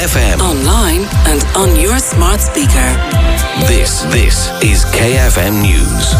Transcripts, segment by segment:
KFM. Online and on your smart speaker. This is KFM News.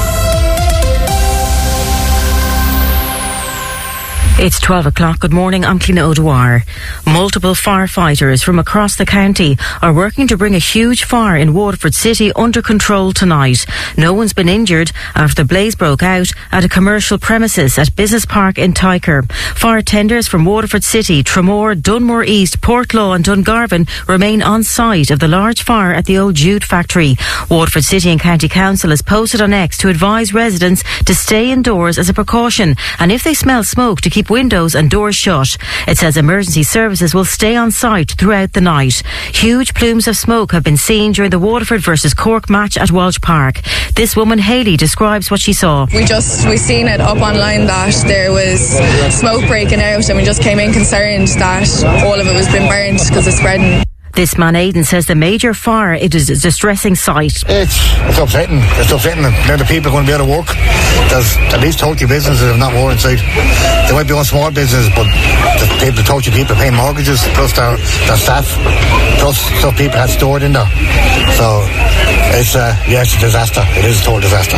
It's 12 o'clock. Good morning. I'm Cliona O'Dwyer. Multiple firefighters from across the county are working to bring a huge fire in Waterford City under control tonight. No one's been injured after the blaze broke out at a commercial premises at Business Park in Tyker. Fire tenders from Waterford City, Tramore, Dunmore East, Portlaw and Dungarvan remain on site of the large fire at the old Jude factory. Waterford City and County Council has posted on X to advise residents to stay indoors as a precaution, and if they smell smoke, to keep windows and doors shut. It says emergency services will stay on site throughout the night. Huge plumes of smoke have been seen during the Waterford versus Cork match at Walsh Park. This woman, Hayley, describes what she saw. We seen it up online that there was smoke breaking out, and we just came in concerned that all of it was being burned because it's spreading. This man, Aidan, says the major fire, it is a distressing sight. It's upsetting. It's upsetting. Now the people are going to be out of work. There's at least 30 businesses, if not more, inside. There might be one small business, but the 30 people are paying mortgages, plus their staff, plus stuff people had stored in there. So it's a disaster. It is a total disaster.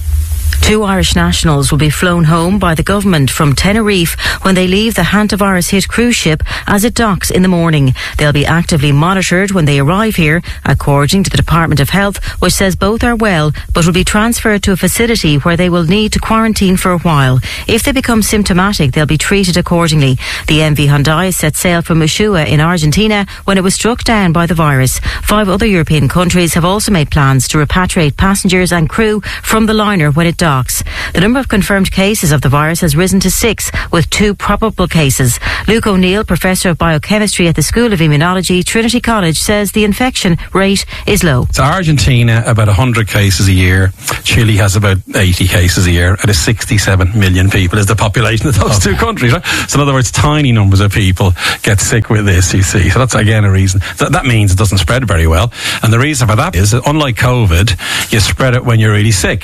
2 Irish nationals will be flown home by the government from Tenerife when they leave the Hantavirus-hit cruise ship as it docks in the morning. They'll be actively monitored when they arrive here, according to the Department of Health, which says both are well but will be transferred to a facility where they will need to quarantine for a while. If they become symptomatic, they'll be treated accordingly. The MV Hyundai set sail from Ushuaia in Argentina when it was struck down by the virus. 5 other European countries have also made plans to repatriate passengers and crew from the liner when it docks. The number of confirmed cases of the virus has risen to 6, with 2 probable cases. Luke O'Neill, Professor of Biochemistry at the School of Immunology, Trinity College, says the infection rate is low. So Argentina, about 100 cases a year. Chile has about 80 cases a year. And 67 million people is the population of those 2 countries. Right? So in other words, tiny numbers of people get sick with this, you see. So that's again a reason. That means it doesn't spread very well. And the reason for that is that unlike COVID, you spread it when you're really sick.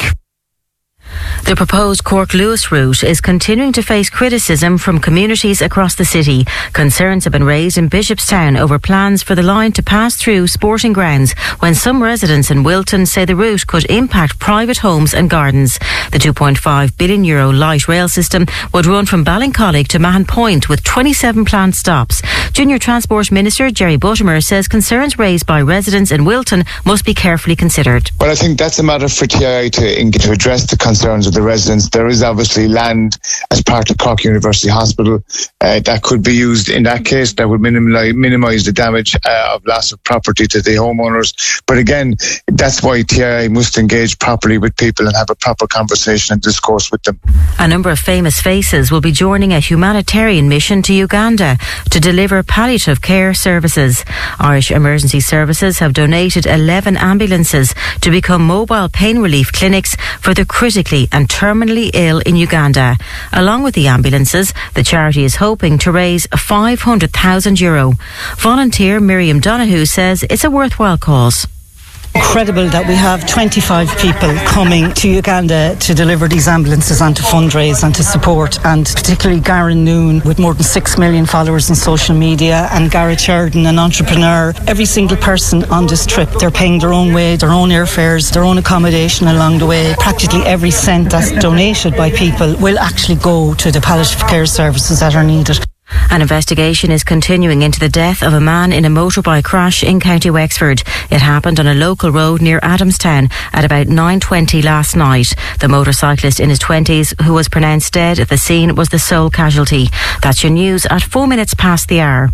The proposed Cork-Lewis route is continuing to face criticism from communities across the city. Concerns have been raised in Bishopstown over plans for the line to pass through sporting grounds, when some residents in Wilton say the route could impact private homes and gardens. The €2.5 billion light rail system would run from Ballincollig to Mahon Point with 27 planned stops. Junior Transport Minister Jerry Buttimer says concerns raised by residents in Wilton must be carefully considered. Well, I think that's a matter for TI to address the concerns of the residents. There is obviously land as part of Cork University Hospital that could be used in that case. That would minimise the damage of loss of property to the homeowners. But again, that's why TI must engage properly with people and have a proper conversation and discourse with them. A number of famous faces will be joining a humanitarian mission to Uganda to deliver palliative care services. Irish Emergency Services have donated 11 ambulances to become mobile pain relief clinics for the critically and terminally ill in Uganda. Along with the ambulances, the charity is hoping to raise €500,000. Volunteer Miriam Donoghue says it's a worthwhile cause. Incredible that we have 25 people coming to Uganda to deliver these ambulances and to fundraise and to support, and particularly Garen Noon with more than 6 million followers on social media, and Gareth Sheridan, an entrepreneur. Every single person on this trip, they're paying their own way, their own airfares, their own accommodation along the way. Practically every cent that's donated by people will actually go to the palliative care services that are needed. An investigation is continuing into the death of a man in a motorbike crash in County Wexford. It happened on a local road near Adamstown at about 9:20 last night. The motorcyclist in his 20s, who was pronounced dead at the scene, was the sole casualty. That's your news at 4 minutes past the hour.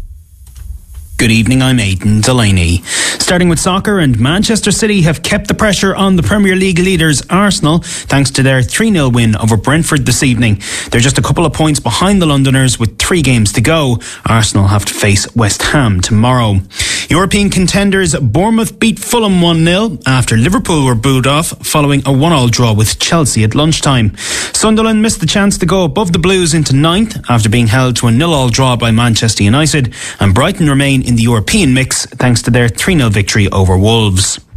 Good evening, I'm Aidan Delaney. Starting with soccer, and Manchester City have kept the pressure on the Premier League leaders Arsenal thanks to their 3-0 win over Brentford this evening. They're just a couple of points behind the Londoners with 3 games to go. Arsenal have to face West Ham tomorrow. European contenders Bournemouth beat Fulham 1-0 after Liverpool were booed off following a 1-1 draw with Chelsea at lunchtime. Sunderland missed the chance to go above the Blues into 9th after being held to a 0-0 draw by Manchester United, and Brighton remain in the European mix thanks to their 3-0 victory over Wolves.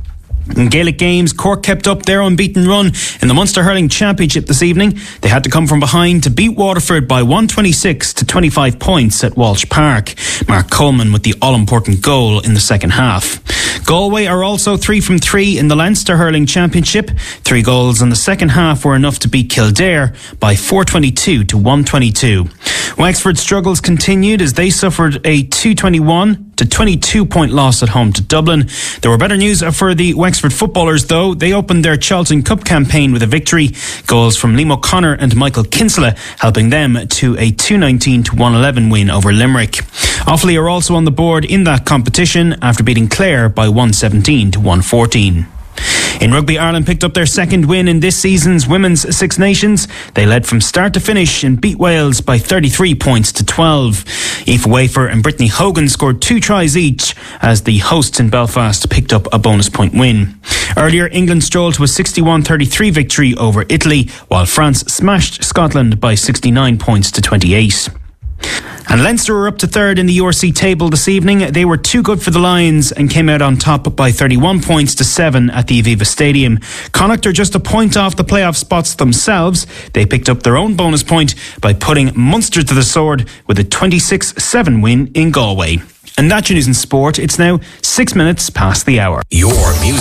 In Gaelic games, Cork kept up their unbeaten run in the Munster Hurling Championship this evening. They had to come from behind to beat Waterford by 126 to 25 points at Walsh Park. Mark Coleman with the all-important goal in the second half. Galway are also 3 from 3 in the Leinster Hurling Championship. 3 goals in the second half were enough to beat Kildare by 422 to 122. Wexford's struggles continued as they suffered a 221 to 22 point loss at home to Dublin. There were better news for the Wexford footballers though. They opened their Charlton Cup campaign with a victory. Goals from Liam O'Connor and Michael Kinsella helping them to a 219 to 111 win over Limerick. Offaly are also on the board in that competition after beating Clare by 117 to 114. In rugby, Ireland picked up their second win in this season's Women's Six Nations. They led from start to finish and beat Wales by 33 points to 12. Aoife Wafer and Brittany Hogan scored 2 tries each as the hosts in Belfast picked up a bonus point win. Earlier, England strolled to a 61-33 victory over Italy, while France smashed Scotland by 69 points to 28. And Leinster were up to third in the URC table this evening. They were too good for the Lions and came out on top by 31 points to 7 at the Aviva Stadium. Connacht are just a point off the playoff spots themselves. They picked up their own bonus point by putting Munster to the sword with a 26-7 win in Galway. And that's your news in sport. It's now 6 minutes past the hour. Your music.